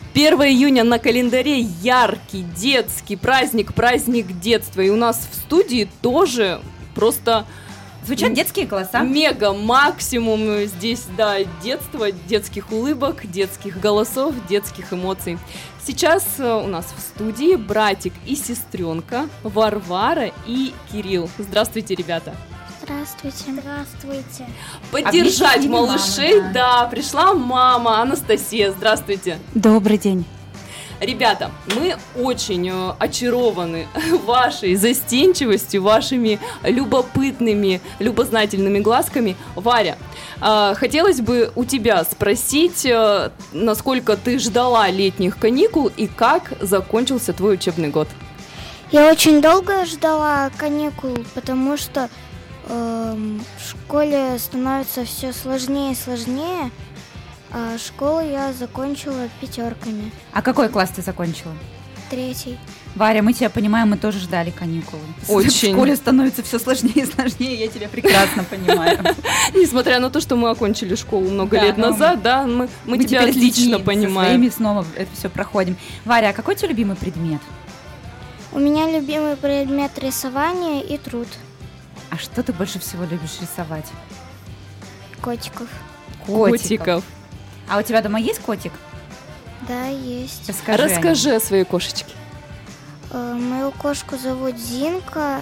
1 июня на календаре яркий детский праздник, праздник детства. И у нас в студии тоже просто звучат детские голоса. Мега максимум здесь, да, детства, детских улыбок, детских голосов, детских эмоций. Сейчас у нас в студии братик и сестренка Варвара и Кирилл. Здравствуйте, ребята. Здравствуйте. Здравствуйте. Поддержать малышей, мамы, да, пришла мама Анастасия. Здравствуйте. Добрый день. Ребята, мы очень очарованы вашей застенчивостью, вашими любопытными, любознательными глазками. Варя, хотелось бы у тебя спросить, насколько ты ждала летних каникул и как закончился твой учебный год? Я очень долго ждала каникул, потому что в школе становится все сложнее и сложнее. А школу я закончила 5. А какой класс ты закончила? 3. Варя, мы тебя понимаем, мы тоже ждали каникулы. Очень. В школе становится все сложнее и сложнее, я тебя прекрасно понимаю. Несмотря на то, что мы окончили школу много лет назад, да, мы тебя отлично понимаем. Со своими снова это все проходим. Варя, а какой твой любимый предмет? У меня любимый предмет рисование и труд. А что ты больше всего любишь рисовать? Котиков. Котиков. А у тебя дома есть котик? Да, есть. Расскажи о своей кошечке. Мою кошку зовут Зинка.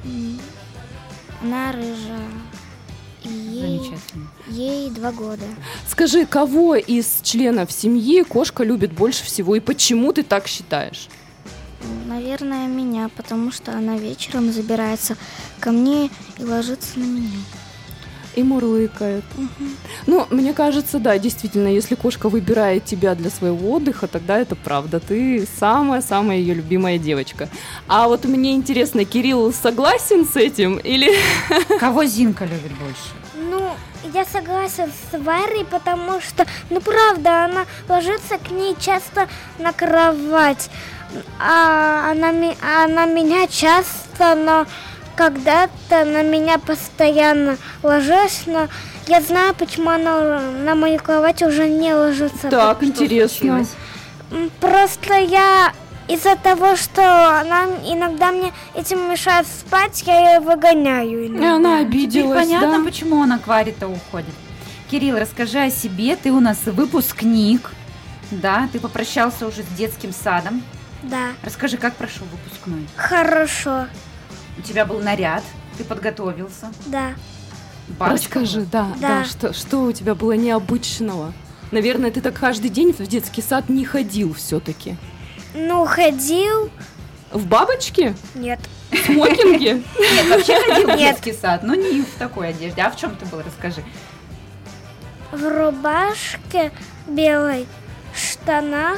Она рыжая. Замечательно. Ей 2 года. Скажи, кого из членов семьи кошка любит больше всего и почему ты так считаешь? Наверное, меня, потому что она вечером забирается ко мне и ложится на меня. И мурлыкает. Ну, мне кажется, да, действительно, если кошка выбирает тебя для своего отдыха, тогда это правда. Ты самая-самая ее любимая девочка. А вот мне интересно, Кирилл согласен с этим или... Кого Зинка любит больше? Ну, я согласен с Варей, потому что, ну, правда, она ложится к ней часто на кровать. А она меня часто, но... Когда-то на меня постоянно ложилась, но я знаю, почему она на мою кровать уже не ложится. Так, интересно. Просто я из-за того, что она иногда мне этим мешает спать, я ее выгоняю иногда. И она обиделась, теперь понятно, да? почему она к Варе-то уходит. Кирилл, расскажи о себе. Ты у нас выпускник, да? Ты попрощался уже с детским садом. Да. Расскажи, как прошел выпускной? Хорошо. У тебя был наряд, ты подготовился. Да. Бабочка. Расскажи, да, что у тебя было необычного? Наверное, ты так каждый день в детский сад не ходил все-таки. Ну, ходил. В бабочке? Нет. В смокинге? Нет, вообще ходил в детский сад, но не в такой одежде. А в чем ты был, расскажи. В рубашке белой, штанах,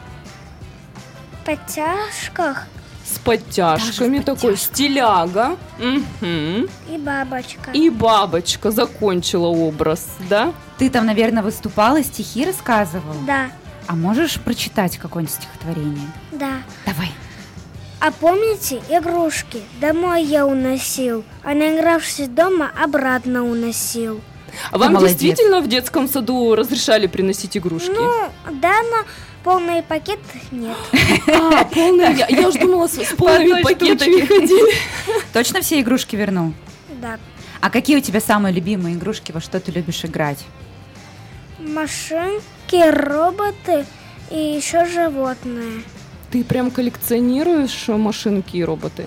подтяжках. С подтяжками такой, стиляга. Угу. И бабочка. И бабочка закончила образ, да? Ты там, наверное, выступала, стихи рассказывала? Да. А можешь прочитать какое-нибудь стихотворение? Да. Давай. А помните игрушки? Домой я уносил, а наигравшись дома, обратно уносил. А вам молодец. действительно в детском саду разрешали приносить игрушки? Ну, да, но полный пакет нет. А, полные. Я уже думала, с полными пакетами ходили. Точно все игрушки вернул? Да. А какие у тебя самые любимые игрушки, во что ты любишь играть? Машинки, роботы и еще животные. Ты прям коллекционируешь машинки и роботы?